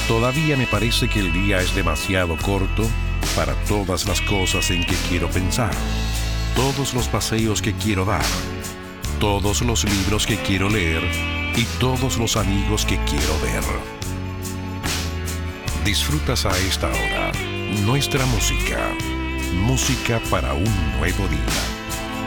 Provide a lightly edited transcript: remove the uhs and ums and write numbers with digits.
Todavía me parece que el día es demasiado corto para todas las cosas en que quiero pensar, todos los paseos que quiero dar, todos los libros que quiero leer y todos los amigos que quiero ver. Disfrutas a esta hora nuestra música, música para un nuevo día.